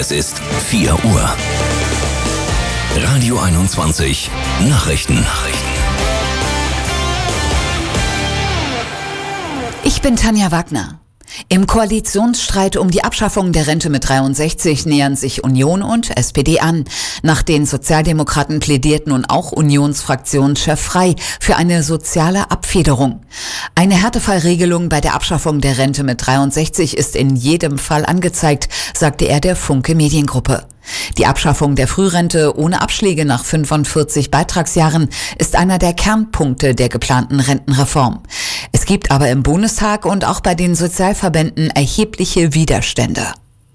Es ist 4 Uhr. Radio 21 Nachrichten. Ich bin Tanja Wagner. Im Koalitionsstreit um die Abschaffung der Rente mit 63 nähern sich Union und SPD an. Nach den Sozialdemokraten plädiert nun auch Unionsfraktionschef Frey für eine soziale Abfederung. Eine Härtefallregelung bei der Abschaffung der Rente mit 63 ist in jedem Fall angezeigt, sagte er der Funke Mediengruppe. Die Abschaffung der Frührente ohne Abschläge nach 45 Beitragsjahren ist einer der Kernpunkte der geplanten Rentenreform. Es gibt aber im Bundestag und auch bei den Sozialverbänden erhebliche Widerstände.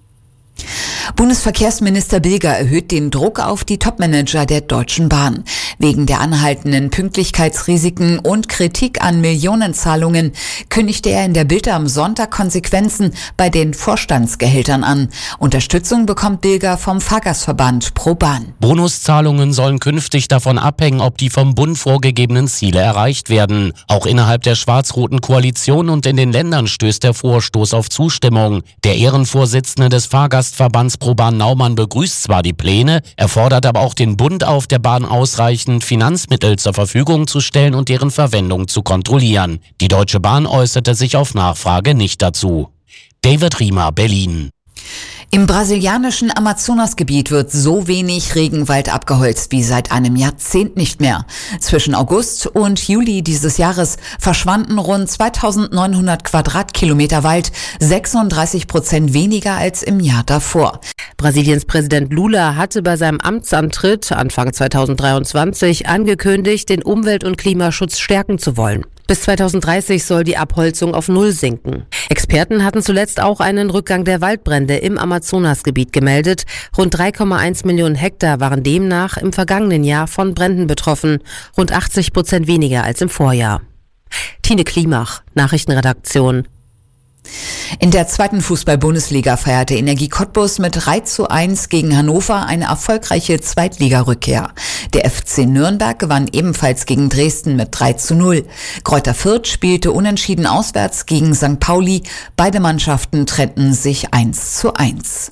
Bundesverkehrsminister Bilger erhöht den Druck auf die Topmanager der Deutschen Bahn. Wegen der anhaltenden Pünktlichkeitsrisiken und Kritik an Millionenzahlungen kündigte er in der Bild am Sonntag Konsequenzen bei den Vorstandsgehältern an. Unterstützung bekommt Bilger vom Fahrgastverband ProBahn. Bonuszahlungen sollen künftig davon abhängen, ob die vom Bund vorgegebenen Ziele erreicht werden. Auch innerhalb der schwarz-roten Koalition und in den Ländern stößt der Vorstoß auf Zustimmung. Der Ehrenvorsitzende des Fahrgastverbands ProBahn Naumann begrüßt zwar die Pläne, er fordert aber auch den Bund auf, der Bahn ausreichend Finanzmittel zur Verfügung zu stellen und deren Verwendung zu kontrollieren. Die Deutsche Bahn äußerte sich auf Nachfrage nicht dazu. David Riemer, Berlin. Im brasilianischen Amazonasgebiet wird so wenig Regenwald abgeholzt wie seit einem Jahrzehnt nicht mehr. Zwischen August und Juli dieses Jahres verschwanden rund 2900 Quadratkilometer Wald, 36% weniger als im Jahr davor. Brasiliens Präsident Lula hatte bei seinem Amtsantritt Anfang 2023 angekündigt, den Umwelt- und Klimaschutz stärken zu wollen. Bis 2030 soll die Abholzung auf Null sinken. Experten hatten zuletzt auch einen Rückgang der Waldbrände im Amazonasgebiet gemeldet. Rund 3,1 Millionen Hektar waren demnach im vergangenen Jahr von Bränden betroffen, rund 80% weniger als im Vorjahr. Tine Klimach, Nachrichtenredaktion. In der zweiten Fußball-Bundesliga feierte Energie Cottbus mit 3:1 gegen Hannover eine erfolgreiche Zweitligarückkehr. Der FC Nürnberg gewann ebenfalls gegen Dresden mit 3:0. Greuther Fürth spielte unentschieden auswärts gegen St. Pauli. Beide Mannschaften trennten sich 1:1.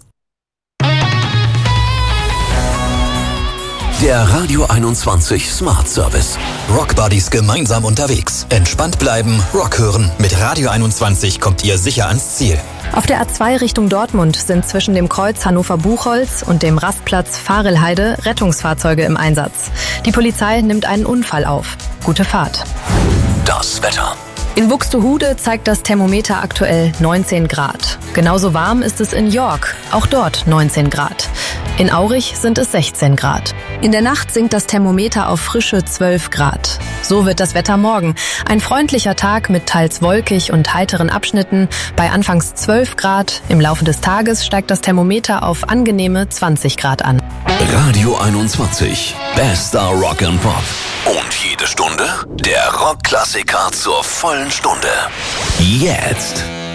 Der Radio 21 Smart Service. Rock Buddies gemeinsam unterwegs. Entspannt bleiben, Rock hören. Mit Radio 21 kommt ihr sicher ans Ziel. Auf der A2 Richtung Dortmund sind zwischen dem Kreuz Hannover-Buchholz und dem Rastplatz Fahrelheide Rettungsfahrzeuge im Einsatz. Die Polizei nimmt einen Unfall auf. Gute Fahrt. Das Wetter. In Buxtehude zeigt das Thermometer aktuell 19 Grad. Genauso warm ist es in York, auch dort 19 Grad. In Aurich sind es 16 Grad. In der Nacht sinkt das Thermometer auf frische 12 Grad. So wird das Wetter morgen. Ein freundlicher Tag mit teils wolkig und heiteren Abschnitten. Bei anfangs 12 Grad. Im Laufe des Tages steigt das Thermometer auf angenehme 20 Grad an. Radio 21. Bester Rock and Pop. Und jede Stunde der Rockklassiker zur vollen Stunde. Jetzt.